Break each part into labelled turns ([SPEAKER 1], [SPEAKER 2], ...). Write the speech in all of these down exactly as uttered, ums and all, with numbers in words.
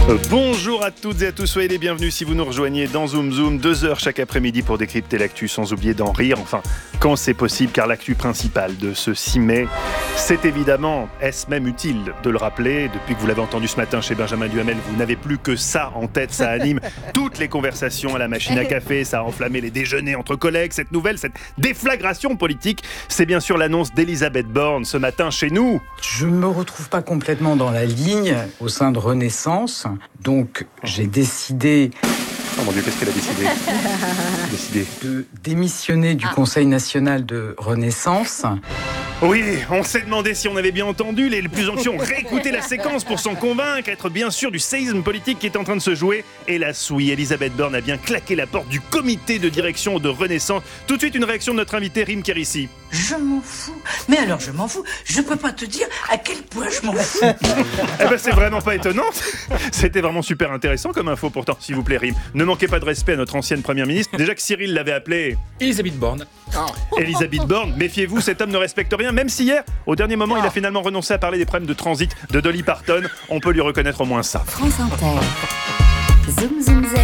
[SPEAKER 1] Bonjour à toutes et à tous, soyez les bienvenus si vous nous rejoignez dans Zoom Zoom, deux heures chaque après-midi pour décrypter l'actu sans oublier d'en rire, enfin quand c'est possible, car l'actu principale de ce six mai, c'est évidemment, est-ce même utile de le rappeler, depuis que vous l'avez entendu ce matin chez Benjamin Duhamel, vous n'avez plus que ça en tête, ça anime toutes les conversations à la machine à café, ça a enflammé les déjeuners entre collègues, cette nouvelle, cette déflagration politique, c'est bien sûr l'annonce d'Elisabeth Borne ce matin chez nous.
[SPEAKER 2] Je ne me retrouve pas complètement dans la ligne au sein de Renaissance. Donc, j'ai décidé...
[SPEAKER 1] Oh mon Dieu, qu'est-ce qu'elle a décidé décidé
[SPEAKER 2] de démissionner du Conseil national de Renaissance.
[SPEAKER 1] Oui, on s'est demandé si on avait bien entendu, les plus anxieux ont réécouté la séquence pour s'en convaincre, être bien sûr du séisme politique qui est en train de se jouer. Hélas oui, Elisabeth Borne a bien claqué la porte du comité de direction de Renaissance. Tout de suite, une réaction de notre invité Rim Kérissi.
[SPEAKER 3] Je m'en fous. Mais alors je m'en fous. Je peux pas te dire à quel point je m'en fous.
[SPEAKER 1] Eh ben c'est vraiment pas étonnant. C'était vraiment super intéressant comme info pourtant, s'il vous plaît Rim. Ne manquez pas de respect à notre ancienne première ministre. Déjà que Cyril l'avait appelée...
[SPEAKER 4] Elisabeth Borne.
[SPEAKER 1] Oh. Elisabeth Borne, méfiez-vous, cet homme ne respecte rien, même si hier, au dernier moment, oh. il a finalement renoncé à parler des problèmes de transit de Dolly Parton. On peut lui reconnaître au moins ça.
[SPEAKER 5] France Inter. Zoom Zoom Zen.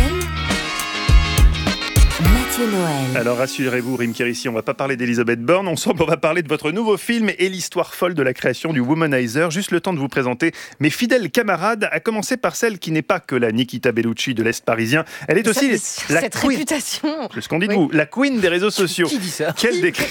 [SPEAKER 5] Mathieu Noël.
[SPEAKER 1] Alors rassurez-vous, Rim Kérissi, on va pas parler d'Elisabeth Borne, ensemble on va parler de votre nouveau film et l'histoire folle de la création du Womanizer. Juste le temps de vous présenter mes fidèles camarades, à commencer par celle qui n'est pas que la Nikita Bellucci de l'Est parisien, elle est aussi
[SPEAKER 6] cette,
[SPEAKER 1] la
[SPEAKER 6] cette
[SPEAKER 1] queen,
[SPEAKER 6] réputation.
[SPEAKER 1] c'est ce qu'on dit de
[SPEAKER 6] oui.
[SPEAKER 1] vous, la queen des réseaux sociaux.
[SPEAKER 4] Qui dit ça?
[SPEAKER 1] Quel décret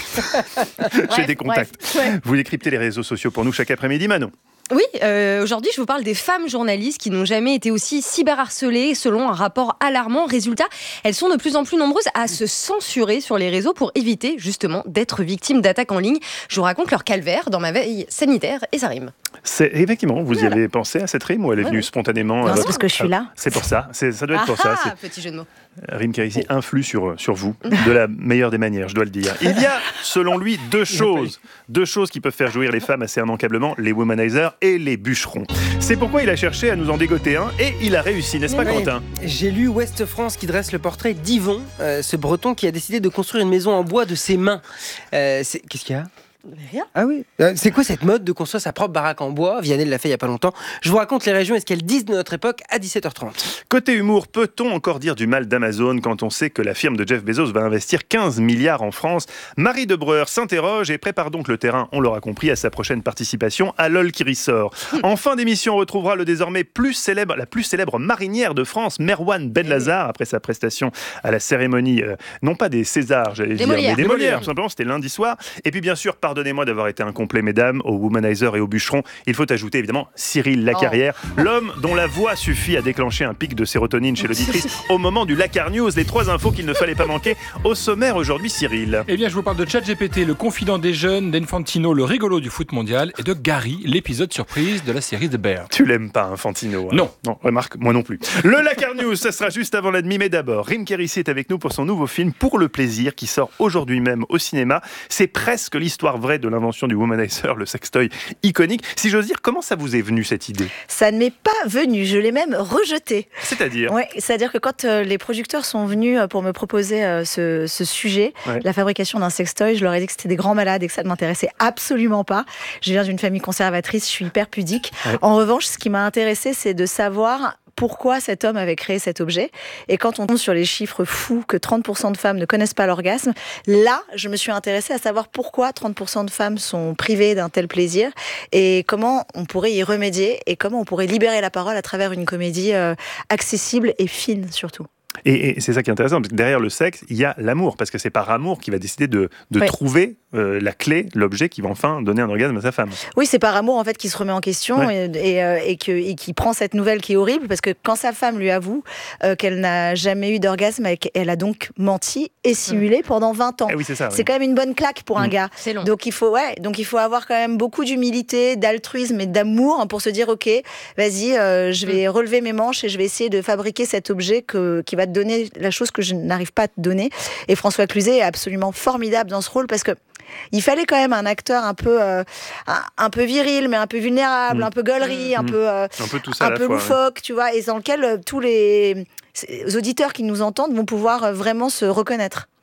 [SPEAKER 1] J'ai des contacts.
[SPEAKER 6] Bref, ouais.
[SPEAKER 1] Vous décryptez les réseaux sociaux pour nous chaque après-midi, Manon.
[SPEAKER 6] Oui, euh, aujourd'hui je vous parle des femmes journalistes qui n'ont jamais été aussi cyberharcelées selon un rapport alarmant. Résultat, elles sont de plus en plus nombreuses à se censurer sur les réseaux pour éviter justement d'être victimes d'attaques en ligne. Je vous raconte leur calvaire dans ma veille sanitaire et ça rime.
[SPEAKER 1] C'est, effectivement, vous voilà. y avez pensé à cette rime ou elle est venue
[SPEAKER 6] ouais.
[SPEAKER 1] spontanément?
[SPEAKER 6] Non,
[SPEAKER 1] euh,
[SPEAKER 6] c'est parce
[SPEAKER 5] que je suis là.
[SPEAKER 1] C'est pour ça, c'est, ça doit être
[SPEAKER 6] Ah
[SPEAKER 1] pour ça.
[SPEAKER 6] ah, petit jeu de mots.
[SPEAKER 1] Rim Kérissi influe sur, sur vous de la meilleure des manières, je dois le dire. Il y a, selon lui, deux choses. Deux choses qui peuvent faire jouir les femmes assez immanquablement, les womanizers et les bûcherons. C'est pourquoi il a cherché à nous en dégoter un et il a réussi, n'est-ce pas
[SPEAKER 7] oui.
[SPEAKER 1] Quentin?
[SPEAKER 7] J'ai lu Ouest France qui dresse le portrait d'Yvon, euh, ce breton qui a décidé de construire une maison en bois de ses mains. Euh, c'est... Qu'est-ce qu'il y a?
[SPEAKER 6] Rien.
[SPEAKER 7] Ah oui. Euh, c'est quoi cette mode de construire sa propre baraque en bois? Vianney l'a fait il y a pas longtemps. Je vous raconte les régions et ce qu'elles disent de notre époque à dix-sept heures trente.
[SPEAKER 1] Côté humour, peut-on encore dire du mal d'Amazon quand on sait que la firme de Jeff Bezos va investir quinze milliards en France? Marie de Breuer s'interroge et prépare donc le terrain, on l'aura compris, à sa prochaine participation à LOL qui ressort. En fin d'émission, on retrouvera le désormais plus célèbre, la plus célèbre marinière de France, Merwan Benlazar, après sa prestation à la cérémonie, euh, non pas des Césars, j'allais dire,
[SPEAKER 6] Molières.
[SPEAKER 1] mais des
[SPEAKER 6] Des
[SPEAKER 1] Molières,
[SPEAKER 6] Molières.
[SPEAKER 1] tout simplement, c'était lundi soir. Et puis bien sûr, pardonnez-moi d'avoir été incomplet, mesdames, au Womanizer et au bûcheron. Il faut ajouter évidemment Cyril Lacarrière, oh. l'homme dont la voix suffit à déclencher un pic de sérotonine chez l'auditrice au moment du Lacar News. Les trois infos qu'il ne fallait pas manquer. Au sommaire aujourd'hui, Cyril.
[SPEAKER 4] Eh bien, je vous parle de ChatGPT, le confident des jeunes, d'Infantino, le rigolo du foot mondial, et de Gary, l'épisode surprise de la série The Bear.
[SPEAKER 1] Tu l'aimes pas, Infantino? Hein?
[SPEAKER 4] Non.
[SPEAKER 1] Non, remarque, moi non plus. Le Lacar News, ça sera juste avant la demi, mais d'abord, Rim Kérissi est avec nous pour son nouveau film Pour le plaisir, qui sort aujourd'hui même au cinéma. C'est presque l'histoire vraie de l'invention du Womanizer, le sextoy iconique. Si j'ose dire, comment ça vous est venu cette idée?
[SPEAKER 8] Ça ne m'est pas venu, je l'ai même rejeté.
[SPEAKER 1] C'est-à-dire?
[SPEAKER 8] Ouais, c'est-à-dire que quand euh, les producteurs sont venus euh, pour me proposer euh, ce, ce sujet, ouais. la fabrication d'un sextoy, je leur ai dit que c'était des grands malades et que ça ne m'intéressait absolument pas. Je viens d'une famille conservatrice, je suis hyper pudique. Ouais. En revanche, ce qui m'a intéressée, c'est de savoir pourquoi cet homme avait créé cet objet. Et quand on tombe sur les chiffres fous que trente pour cent de femmes ne connaissent pas l'orgasme, là, je me suis intéressée à savoir pourquoi trente pour cent de femmes sont privées d'un tel plaisir et comment on pourrait y remédier et comment on pourrait libérer la parole à travers une comédie euh, accessible et fine surtout.
[SPEAKER 1] Et, et c'est ça qui est intéressant, parce que derrière le sexe, il y a l'amour, parce que c'est par amour qu'il va décider de, de oui. trouver euh, la clé, l'objet qui va enfin donner un orgasme à sa femme.
[SPEAKER 8] Oui, c'est par amour en fait qu'il se remet en question ouais. et, et, euh, et, que, et qui prend cette nouvelle qui est horrible, parce que quand sa femme lui avoue euh, qu'elle n'a jamais eu d'orgasme, elle a donc menti et simulé mmh. pendant vingt ans.
[SPEAKER 1] Eh oui, c'est ça,
[SPEAKER 8] c'est
[SPEAKER 1] oui.
[SPEAKER 8] quand même une bonne claque pour mmh. un gars.
[SPEAKER 6] C'est long.
[SPEAKER 8] Donc il faut, ouais, donc il faut avoir quand même beaucoup d'humilité, d'altruisme et d'amour pour se dire ok, vas-y, euh, je vais mmh. relever mes manches et je vais essayer de fabriquer cet objet que, qui va te donner la chose que je n'arrive pas à te donner. Et François Cluzet est absolument formidable dans ce rôle parce que il fallait quand même un acteur un peu, euh, un, un peu viril, mais un peu vulnérable, mmh. un peu gaulerie, mmh. un peu, euh,
[SPEAKER 1] un peu, tout ça
[SPEAKER 8] un peu
[SPEAKER 1] fois,
[SPEAKER 8] loufoque,
[SPEAKER 1] ouais.
[SPEAKER 8] tu vois, et dans lequel euh, tous les auditeurs qui nous entendent vont pouvoir euh, vraiment se reconnaître.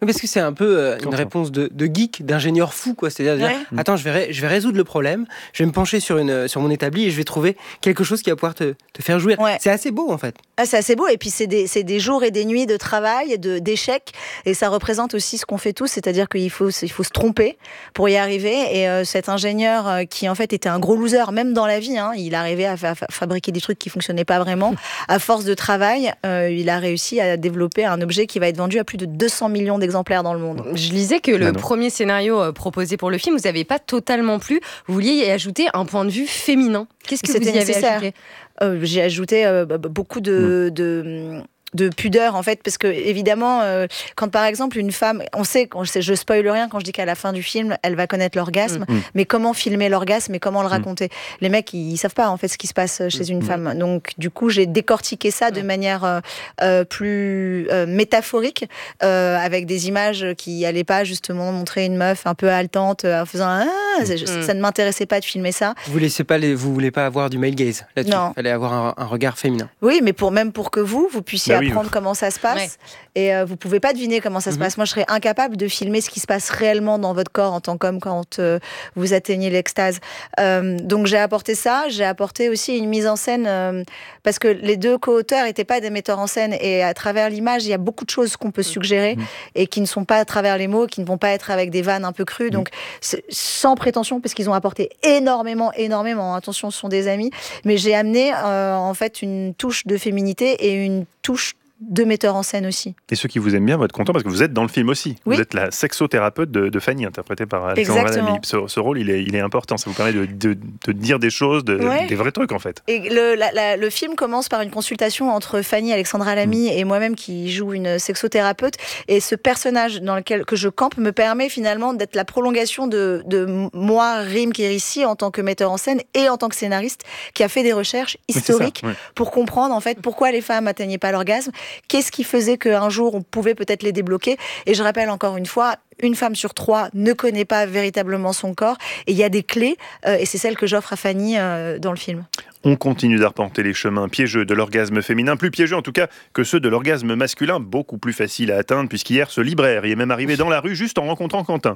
[SPEAKER 7] Oui, parce que c'est un peu euh, une
[SPEAKER 1] Content.
[SPEAKER 7] réponse de, de geek, d'ingénieur fou, quoi. C'est-à-dire, dire,
[SPEAKER 8] Ouais.
[SPEAKER 7] attends, je vais, ré- je vais résoudre le problème, je vais me pencher sur, une, sur mon établi et je vais trouver quelque chose qui va pouvoir te, te faire jouir.
[SPEAKER 8] Ouais.
[SPEAKER 7] C'est assez beau, en fait.
[SPEAKER 8] Ah, c'est assez beau, et puis c'est des, c'est des jours et des nuits de travail, de, d'échecs, et ça représente aussi ce qu'on fait tous, c'est-à-dire qu'il faut, il faut se tromper pour y arriver, et euh, cet ingénieur euh, qui en fait était un gros loser, même dans la vie, hein, il arrivait à, fa- à fabriquer des trucs qui fonctionnaient pas vraiment, à force de travail, euh, il a réussi à développer un objet qui va être vendu à plus de deux cents millions d'exemplaires dans le monde.
[SPEAKER 6] Je lisais que le
[SPEAKER 1] Ah non.
[SPEAKER 6] premier scénario euh, proposé pour le film, vous n'avez pas totalement plu. Vous vouliez y ajouter un point de vue féminin. Qu'est-ce que vous
[SPEAKER 8] C'était
[SPEAKER 6] y avez
[SPEAKER 8] nécessaire.
[SPEAKER 6] ajouté?
[SPEAKER 8] Euh, j'ai ajouté euh, b- b- beaucoup de, de, de pudeur, en fait, parce que, évidemment, euh, quand par exemple une femme, on sait, on sait, je spoil rien quand je dis qu'à la fin du film, elle va connaître l'orgasme,
[SPEAKER 1] Mm.
[SPEAKER 8] mais comment filmer l'orgasme et comment le
[SPEAKER 1] Mm.
[SPEAKER 8] raconter? Les mecs, ils, ils savent pas, en fait, ce qui se passe chez une
[SPEAKER 1] Mm.
[SPEAKER 8] femme. Donc, du coup, j'ai décortiqué ça de manière euh, euh, plus euh, métaphorique, euh, avec des images qui allaient pas, justement, montrer une meuf un peu haletante, euh, en faisant ah, c'est-
[SPEAKER 6] Mm.
[SPEAKER 8] ça ne m'intéressait pas de filmer ça.
[SPEAKER 7] Vous laissez pas les, vous voulez pas avoir du male gaze là-dessus.
[SPEAKER 8] Non.
[SPEAKER 7] Il fallait avoir un, un regard féminin.
[SPEAKER 8] Oui, mais pour, même pour que vous, vous puissiez
[SPEAKER 1] Bah oui,
[SPEAKER 8] apprendre
[SPEAKER 1] oui.
[SPEAKER 8] comment ça se passe.
[SPEAKER 6] Ouais.
[SPEAKER 8] Et euh, vous pouvez pas deviner comment ça se
[SPEAKER 7] Mhm.
[SPEAKER 8] passe. Moi, je serais incapable de filmer ce qui se passe réellement dans votre corps en tant qu'homme quand euh, vous atteignez l'extase. Euh, donc, j'ai apporté ça. J'ai apporté aussi une mise en scène euh, parce que les deux co-auteurs n'étaient pas des metteurs en scène. Et à travers l'image, il y a beaucoup de choses qu'on peut suggérer
[SPEAKER 1] Mhm.
[SPEAKER 8] et qui ne sont pas à travers les mots, qui ne vont pas être avec des vannes un peu crues. Donc, c'est sans prétention, parce qu'ils ont apporté énormément, énormément. Attention, ce sont des amis. Mais j'ai amené euh, en fait une touche de féminité et une touche de metteur en scène aussi.
[SPEAKER 1] Et ceux qui vous aiment bien vont être contents parce que vous êtes dans le film aussi.
[SPEAKER 8] Oui.
[SPEAKER 1] Vous êtes la sexothérapeute de, de Fanny, interprétée par Alexandra
[SPEAKER 8] Exactement.
[SPEAKER 1] Lamy. Ce, ce rôle, il est, il est important. Ça vous permet de, de, de dire des choses, de,
[SPEAKER 8] Ouais.
[SPEAKER 1] des vrais trucs en fait.
[SPEAKER 8] Et le, la- la- le film commence par une consultation entre Fanny, Alexandra Lamy et moi-même qui joue une sexothérapeute. Et ce personnage dans lequel que je campe me permet finalement d'être la prolongation de, de moi, Rim Kérissi, en tant que metteur en scène et en tant que scénariste, qui a fait des recherches
[SPEAKER 1] Oui, c'est ça,
[SPEAKER 8] historiques
[SPEAKER 1] ouais.
[SPEAKER 8] pour comprendre en fait pourquoi les femmes atteignaient pas l'orgasme, qu'est-ce qui faisait qu'un jour on pouvait peut-être les débloquer. Et je rappelle encore une fois, une femme sur trois ne connaît pas véritablement son corps, et il y a des clés, euh, et c'est celle que j'offre à Fanny euh, dans le film.
[SPEAKER 1] On continue d'arpenter les chemins piégeux de l'orgasme féminin, plus piégeux en tout cas que ceux de l'orgasme masculin, beaucoup plus facile à atteindre, puisqu'hier, ce libraire y est même arrivé dans la rue juste en rencontrant Quentin.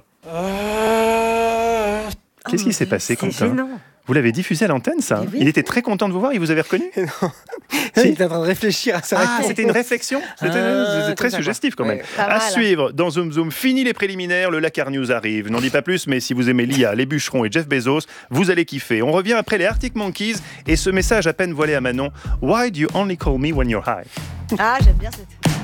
[SPEAKER 1] Qu'est-ce qui s'est passé, Quentin ? Vous l'avez diffusé à l'antenne, ça hein
[SPEAKER 8] Oui.
[SPEAKER 1] Il était très content de vous voir, il vous avait reconnu
[SPEAKER 7] Il était en train de réfléchir à ça.
[SPEAKER 1] Ah, c'était une réflexion C'était
[SPEAKER 7] Ah,
[SPEAKER 1] c'était très
[SPEAKER 7] comme ça,
[SPEAKER 1] suggestif quand
[SPEAKER 7] quoi.
[SPEAKER 1] même.
[SPEAKER 7] Ouais.
[SPEAKER 8] Pas
[SPEAKER 1] À
[SPEAKER 8] mal.
[SPEAKER 1] suivre dans Zoom Zoom, fini les préliminaires, le Lakar News arrive. N'en dis pas plus, mais si vous aimez Lia, les bûcherons et Jeff Bezos, vous allez kiffer. On revient après les Arctic Monkeys et ce message à peine voilé à Manon. Why do you only call me when you're high?
[SPEAKER 8] Ah, j'aime bien cette...